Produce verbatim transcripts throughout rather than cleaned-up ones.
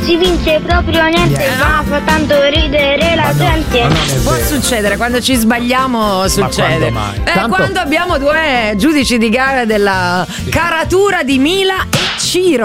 si vince proprio niente, Yeah. ma fa tanto ridere la Ma no, gente. ma non è Può vero. succedere, quando ci sbagliamo succede. quando mai? Eh, Tanto- quando abbiamo due giudici di gara della caratura di Mila e Ciro.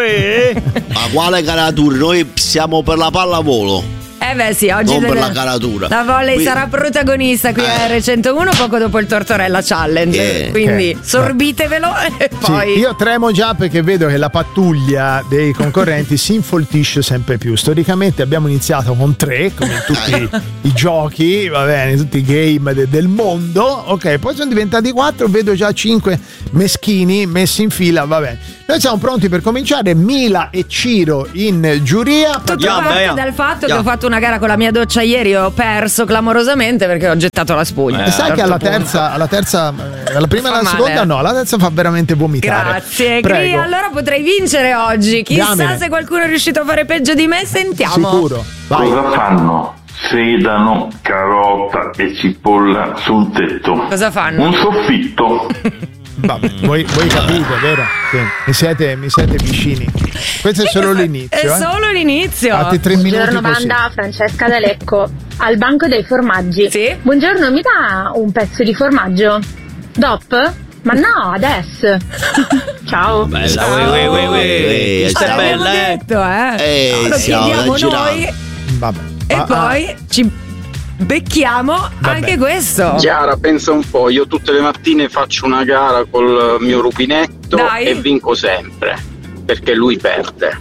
Ma quale caratura? Noi siamo per la pallavolo, Eh beh sì, oggi non per deve- la caratura. la volley Qui- sarà protagonista qui a Eh. R centouno poco dopo il Tortorella Challenge. Eh. Quindi Ok. sorbitevelo e Sì, poi. io tremo già perché vedo che la pattuglia dei concorrenti si infoltisce sempre più. Storicamente abbiamo iniziato con tre, come in tutti Eh. i giochi, va bene, tutti i game de- del mondo. Ok, poi sono diventati quattro, vedo già cinque meschini messi in fila, va bene. Noi siamo pronti per cominciare. Mila e Ciro in giuria. Tutto Yeah, parte yeah. dal fatto che Yeah. ho fatto una gara con la mia doccia ieri e ho perso clamorosamente perché ho gettato la spugna. Eh. E sai A un che alla certo punto. terza, alla terza, eh, alla prima e Fa alla male. seconda no, alla terza fa veramente vomitare. Grazie, Gri. Prego. Allora potrei vincere oggi. Chissà Diamine. se qualcuno è riuscito a fare peggio di me. Sentiamo. Sicuro. Vai. Cosa fanno? Sedano, carota e cipolla sul tetto. Cosa fanno? Un soffitto. Vabbè, voi, voi capite, vero? Sì. Mi siete, mi siete vicini. Questo è solo l'inizio. È eh. solo l'inizio. Altri tre minuti Buongiorno così. banda, Francesca da Lecco, al banco dei formaggi. Sì? Buongiorno, mi dà un pezzo di formaggio? Dop? Ma no, adesso. Ciao. Bella, ue, ue, ue, ue. Eh, Questa è L'abbiamo bella, eh. detto, eh. Eh, Lo siamo chiediamo da girare. noi Vabbè. e Ah, poi ci becchiamo anche questo. Chiara, pensa un po', io tutte le mattine faccio una gara col mio rubinetto Dai. e vinco sempre, perché lui perde.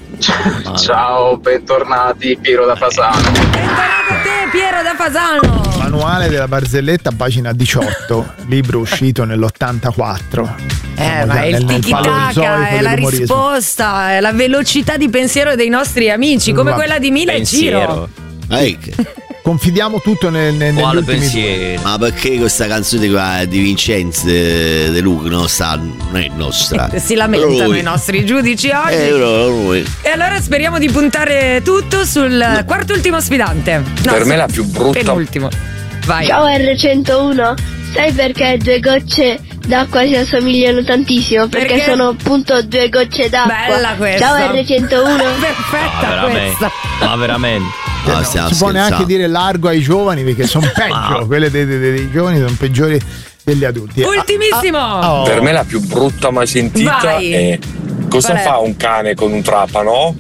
Ciao, bentornati, Piero da Fasano. Bentornato a te, Piero da Fasano. ah, Manuale della barzelletta, pagina diciotto, libro uscito nell'ottantaquattro. Eh, Siamo ma già è il nel- nel tiki-taka, paleozoico è la dell'umorismo. risposta, è la velocità di pensiero dei nostri amici, come Va- quella di Mila e Ciro. Pensiero. Eh, che- Confidiamo tutto nel, nel, negli Quale ultimi due. pensiero? Ma perché questa canzone qua di Vincenzo De, De Luca non, sta, non è nostra? Si lamentano Lui. i nostri giudici oggi. Eh, però lui. E allora speriamo di puntare tutto sul quarto ultimo sfidante. No, Per me sul la più brutta- penultimo. Vai. Ciao R centouno, sai perché due gocce d'acqua si assomigliano tantissimo? Perché, Perché? sono appunto due gocce d'acqua. Bella questa. Ciao R centouno. Perfetta Ma veramente. questa. Ma veramente. Ah, Non stiamo si può neanche scherzando. dire largo ai giovani perché sono peggio. Quelle dei, dei- dei giovani sono peggiori degli adulti. Ultimissimo. Ah, ah, oh. Per me la più brutta mai sentita Vai. è cosa Qual è? fa un cane con un trapano?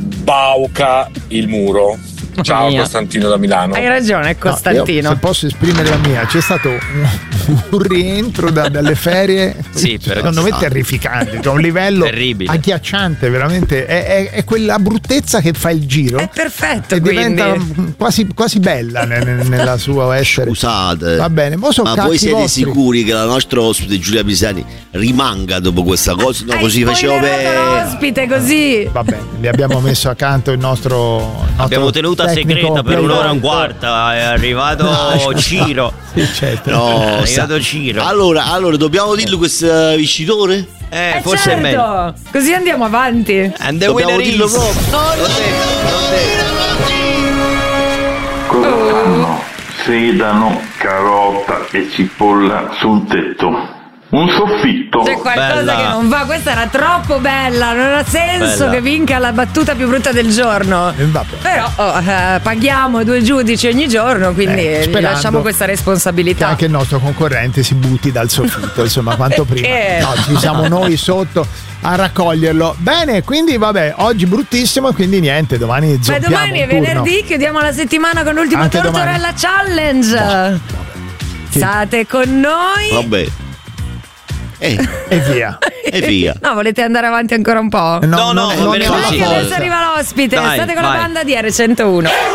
Bauca il muro. Ciao Mia. Costantino da Milano. Hai ragione, No, io, Costantino. se posso esprimere la mia, c'è stato un, un rientro da- dalle ferie, Sì, per- secondo me esatto. terrificante, cioè un livello Terribile. agghiacciante, veramente. È, è- è quella bruttezza che fa il giro È perfetto, e quindi. diventa quasi, quasi bella ne- ne- nella sua essere. Scusate. Va bene, mo sono Ma cacchi voi siete vostri. sicuri che la nostra ospite Giulia Pisani rimanga dopo questa cosa? No, Hai così facevo spoilerato per. l'ospite così. Va bene, li abbiamo messo accanto il nostro, il nostro Abbiamo tenuta tecnico segreta per un'ora e un playboy. quarto. È arrivato Ciro. Sì, certo. No, È sa- arrivato Ciro. Allora, allora, dobbiamo dirlo questo vincitore? Eh, Eh, forse certo. è meglio. Così andiamo avanti. And the Dobbiamo winner dirlo is- proprio. Lo detto, lo detto. Cosa fanno? Sedano, carota e cipolla sul tetto. Un soffitto. C'è qualcosa Bella. che non va, questa era troppo bella, non ha senso Bella. che vinca la battuta più brutta del giorno. Eh, vabbè. Però oh, eh, paghiamo due giudici ogni giorno, quindi Eh, gli sperando lasciamo questa che responsabilità. anche il nostro concorrente si butti dal soffitto, insomma, quanto prima. Perché? No, ci siamo noi sotto a raccoglierlo. Bene, quindi vabbè, oggi bruttissimo, quindi niente, domani Ma zoppiamo domani è un turno. venerdì, chiudiamo la settimana con l'ultimo Anche Tortorella Challenge. Sì. State con noi. Vabbè. Eh, E via. e via. No, volete andare avanti ancora un po'? No, no, va non bene ne ho la così. Adesso forza. arriva l'ospite. Dai, State con vai. la banda di R centouno.